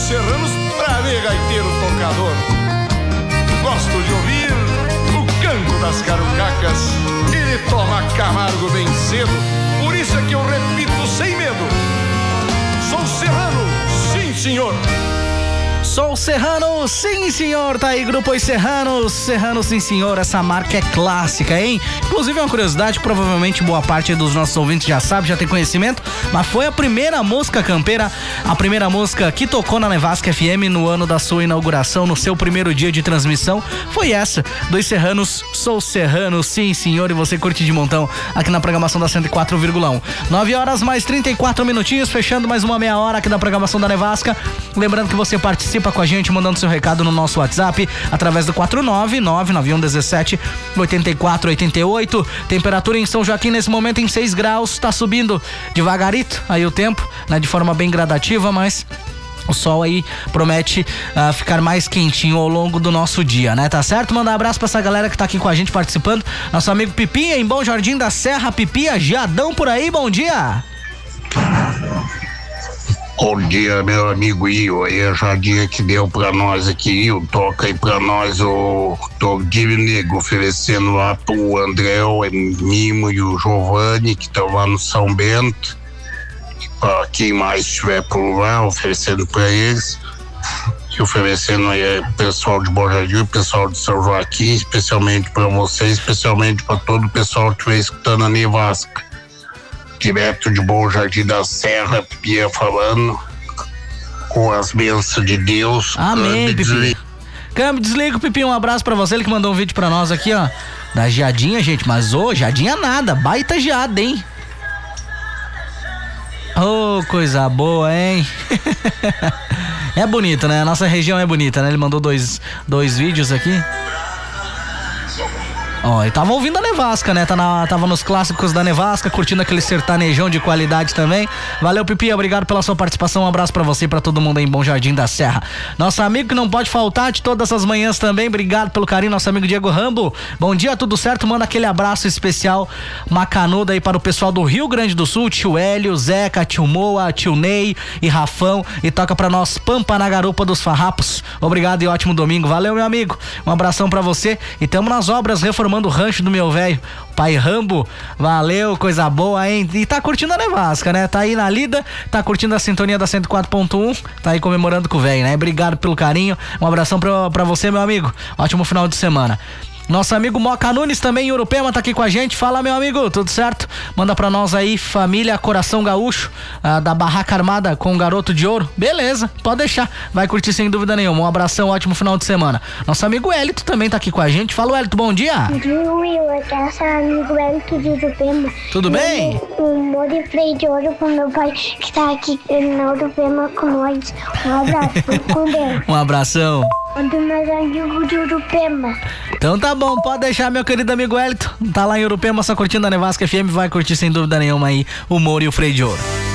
Serranos pra ver gaiteiro tocador. Gosto de ouvir o canto das carucacas e tomar Camargo bem cedo. Por isso é que eu repito sem medo: sou serrano, sim senhor. Sou Serrano, sim senhor, tá aí, Grupo Os Serranos, Serrano sim senhor, essa marca é clássica, hein? Inclusive é uma curiosidade que provavelmente boa parte dos nossos ouvintes já sabe, já tem conhecimento, mas foi a primeira música campeira, a primeira música que tocou na Nevasca FM no ano da sua inauguração, no seu primeiro dia de transmissão, foi essa, dos Serranos, Sou Serrano, sim senhor, e você curte de montão aqui na programação da 104,1. 9 horas mais 34 minutinhos, fechando mais uma meia hora aqui da programação da Nevasca. Lembrando que você participa com a gente mandando seu recado no nosso WhatsApp através do 49991178488. Temperatura em São Joaquim nesse momento em 6 graus, tá subindo devagarito aí o tempo, né, de forma bem gradativa, mas o sol aí promete ficar mais quentinho ao longo do nosso dia, né? Tá certo? Mandar um abraço pra essa galera que tá aqui com a gente participando. Nosso amigo Pipinha em Bom Jardim da Serra. Pipinha, Jadão por aí, bom dia! Bom dia, meu amigo Io, aí a Jadinha que deu pra nós aqui, Io, toca aí pra nós o Tordilho Negro, oferecendo lá pro André, o Mimo e o Giovanni, que estão lá no São Bento, e pra quem mais estiver por lá, oferecendo pra eles, e oferecendo aí o pessoal de Bom Jardim, o pessoal de São Joaquim, especialmente pra vocês, especialmente pra todo o pessoal que estiver escutando a Nevasca. Direto de Bom Jardim da Serra, Pia falando, com as bênçãos de Deus. Amém, Pipi. Câmbio, desliga o Pipi, um abraço pra você, ele que mandou um vídeo pra nós aqui, ó, da geadinha, gente, mas geadinha nada, baita geada, hein? Coisa boa, hein? É bonito, né? A nossa região é bonita, né? Ele mandou dois vídeos aqui. Ó, ele tava ouvindo a Nevasca, né? Tava nos clássicos da Nevasca, curtindo aquele sertanejão de qualidade também. Valeu, Pipi, obrigado pela sua participação. Um abraço pra você e pra todo mundo aí em Bom Jardim da Serra. Nosso amigo que não pode faltar de todas as manhãs também, obrigado pelo carinho, nosso amigo Diego Rambo. Bom dia, tudo certo? Manda aquele abraço especial macanudo aí para o pessoal do Rio Grande do Sul, tio Hélio, Zeca, tio Moa, tio Ney e Rafão. E toca pra nós Pampa na Garupa dos Farrapos. Obrigado e ótimo domingo. Valeu, meu amigo. Um abração pra você. E tamo nas obras reformando o rancho do meu velho, pai Rambo. Valeu, coisa boa, hein? E tá curtindo a Nevasca, né? Tá aí na lida, tá curtindo a sintonia da 104.1, tá aí comemorando com o velho, né? Obrigado pelo carinho, um abração pra você, meu amigo. Ótimo final de semana. Nosso amigo Moca Nunes também em Urupema tá aqui com a gente. Fala, meu amigo, tudo certo? Manda pra nós aí, família Coração Gaúcho, da Barraca Armada com o Garoto de Ouro. Beleza, pode deixar, vai curtir sem dúvida nenhuma. Um abração, ótimo final de semana. Nosso amigo Hélito também tá aqui com a gente. Fala, Hélito, bom dia. Bom dia, Will, aqui é seu amigo Hélito de Urupema. Tudo bem? Um monte de freio de ouro pro meu pai que tá aqui na Urupema com nós. Um abraço, com Deus. Um abração. Do meu amigo de Urupema. Então tá bom, pode deixar, meu querido amigo Hélito. Tá lá em Urupema, só curtindo a Nevasca FM, vai curtir sem dúvida nenhuma aí o Moro e o Freio de Ouro.